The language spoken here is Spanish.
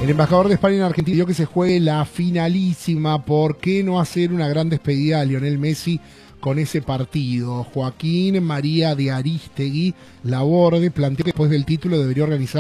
El embajador de España en Argentina pidió que se juegue la finalísima. ¿Por qué no hacer una gran despedida a Lionel Messi con ese partido? Joaquín María de Aristegui Laborde planteó que después del título debería organizar